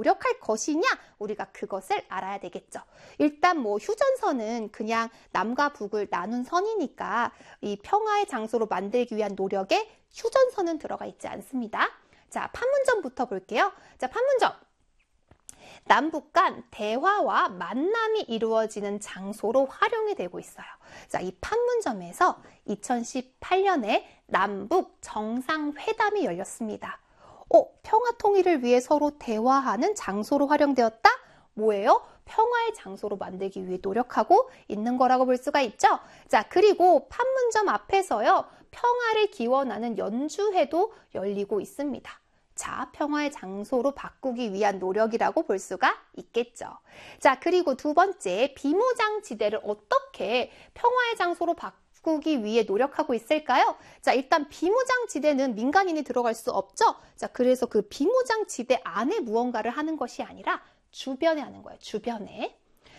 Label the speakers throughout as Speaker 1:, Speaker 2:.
Speaker 1: 노력할 것이냐? 우리가 그것을 알아야 되겠죠. 일단 뭐 휴전선은 그냥 남과 북을 나눈 선이니까 이 평화의 장소로 만들기 위한 노력에 휴전선은 들어가 있지 않습니다. 자, 판문점부터 볼게요. 자, 판문점. 남북 간 대화와 만남이 이루어지는 장소로 활용이 되고 있어요. 자, 이 판문점에서 2018년에 남북 정상회담이 열렸습니다. 평화 통일을 위해 서로 대화하는 장소로 활용되었다? 뭐예요? 평화의 장소로 만들기 위해 노력하고 있는 거라고 볼 수가 있죠. 자, 그리고 판문점 앞에서요, 평화를 기원하는 연주회도 열리고 있습니다. 자, 평화의 장소로 바꾸기 위한 노력이라고 볼 수가 있겠죠. 자, 그리고 두 번째, 비무장지대를 어떻게 평화의 장소로 바꾸기 위해 노력하고 있을까요? 자, 일단 비무장지대는 민간인이 들어갈 수 없죠. 자, 그래서 그 비무장지대 안에 무언가를 하는 것이 아니라 주변에 하는 거예요. 주변에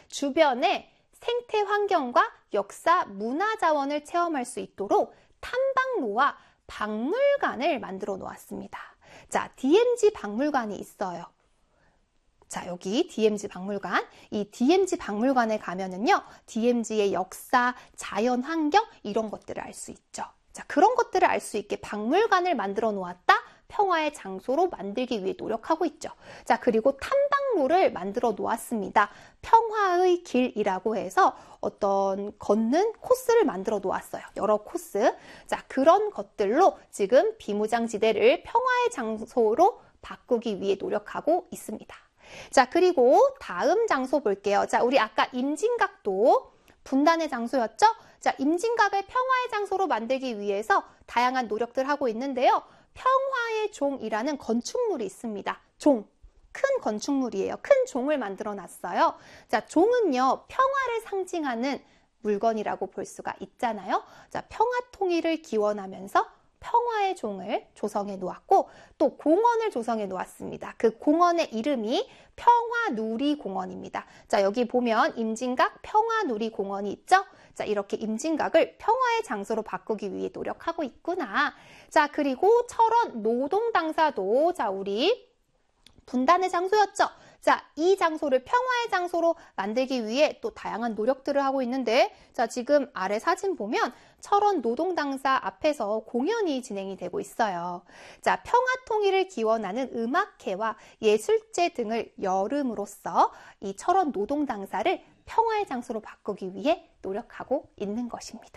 Speaker 1: 생태 환경과 역사, 문화 자원을 체험할 수 있도록 탐방로와 박물관을 만들어 놓았습니다. 자, DMZ 박물관이 있어요. 자, 여기 DMZ 박물관. 이 DMZ 박물관에 가면은요, DMZ의 역사, 자연 환경 이런 것들을 알 수 있죠. 자, 그런 것들을 알 수 있게 박물관을 만들어 놓았다. 평화의 장소로 만들기 위해 노력하고 있죠. 자, 그리고 탐방로를 만들어 놓았습니다. 평화의 길이라고 해서 어떤 걷는 코스를 만들어 놓았어요. 여러 코스. 자, 그런 것들로 지금 비무장지대를 평화의 장소로 바꾸기 위해 노력하고 있습니다. 자, 그리고 다음 장소 볼게요. 자, 우리 아까 임진각도 분단의 장소였죠? 자, 임진각을 평화의 장소로 만들기 위해서 다양한 노력들 하고 있는데요. 평화의 종이라는 건축물이 있습니다. 종, 큰 건축물이에요. 큰 종을 만들어 놨어요. 자, 종은요, 평화를 상징하는 물건이라고 볼 수가 있잖아요. 자, 평화 통일을 기원하면서 평화의 종을 조성해 놓았고 또 공원을 조성해 놓았습니다. 그 공원의 이름이 평화누리공원입니다. 자, 여기 보면 임진각 평화누리공원이 있죠? 자, 이렇게 임진각을 평화의 장소로 바꾸기 위해 노력하고 있구나. 자, 그리고 철원 노동당사도 자, 우리 분단의 장소였죠? 자, 이 장소를 평화의 장소로 만들기 위해 또 다양한 노력들을 하고 있는데, 자, 지금 아래 사진 보면 철원 노동당사 앞에서 공연이 진행이 되고 있어요. 자, 평화 통일을 기원하는 음악회와 예술제 등을 열음으로써 이 철원 노동당사를 평화의 장소로 바꾸기 위해 노력하고 있는 것입니다.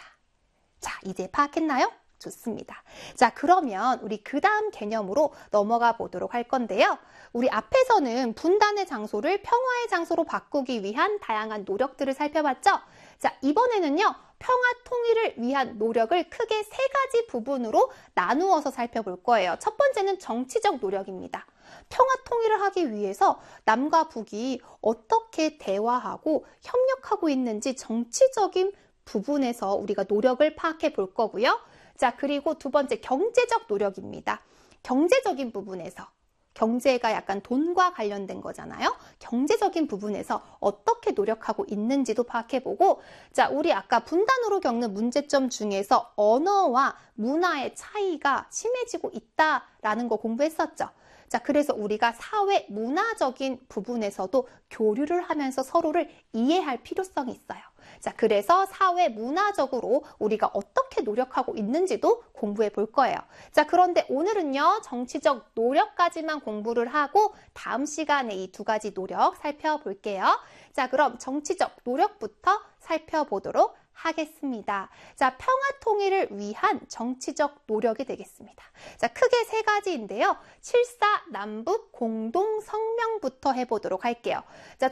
Speaker 1: 자, 이제 파악했나요? 좋습니다. 자, 그러면 우리 그 다음 개념으로 넘어가 보도록 할 건데요. 우리 앞에서는 분단의 장소를 평화의 장소로 바꾸기 위한 다양한 노력들을 살펴봤죠? 자, 이번에는요, 평화 통일을 위한 노력을 크게 세 가지 부분으로 나누어서 살펴볼 거예요. 첫 번째는 정치적 노력입니다. 평화 통일을 하기 위해서 남과 북이 어떻게 대화하고 협력하고 있는지 정치적인 부분에서 우리가 노력을 파악해 볼 거고요. 자, 그리고 두 번째 경제적 노력입니다. 경제적인 부분에서, 경제가 약간 돈과 관련된 거잖아요. 경제적인 부분에서 어떻게 노력하고 있는지도 파악해보고, 자, 우리 아까 분단으로 겪는 문제점 중에서 언어와 문화의 차이가 심해지고 있다라는 거 공부했었죠. 자, 그래서 우리가 사회 문화적인 부분에서도 교류를 하면서 서로를 이해할 필요성이 있어요. 자, 그래서 사회 문화적으로 우리가 어떻게 노력하고 있는지도 공부해 볼 거예요. 자, 그런데 오늘은요, 정치적 노력까지만 공부를 하고 다음 시간에 이 두 가지 노력 살펴볼게요. 자, 그럼 정치적 노력부터 살펴보도록 하겠습니다. 자, 평화 통일을 위한 정치적 노력이 되겠습니다. 자, 크게 세 가지인데요. 7.4 남북 공동 성명부터 해보도록 할게요. 자,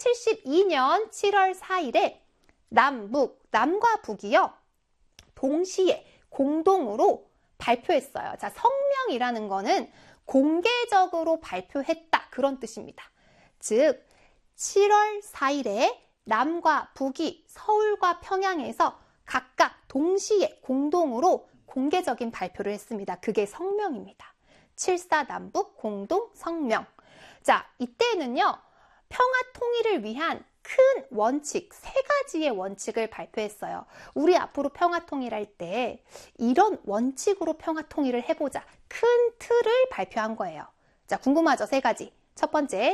Speaker 1: 1972년 7월 4일에 남과 북이요, 동시에 공동으로 발표했어요. 자, 성명이라는 거는 공개적으로 발표했다, 그런 뜻입니다. 즉, 7월 4일에 남과 북이 서울과 평양에서 각각 동시에 공동으로 공개적인 발표를 했습니다. 그게 성명입니다. 7.4 남북 공동 성명. 자, 이때는요, 평화 통일을 위한 큰 원칙, 세 가지의 원칙을 발표했어요. 우리 앞으로 평화 통일할 때 이런 원칙으로 평화 통일을 해보자. 큰 틀을 발표한 거예요. 자, 궁금하죠? 세 가지. 첫 번째,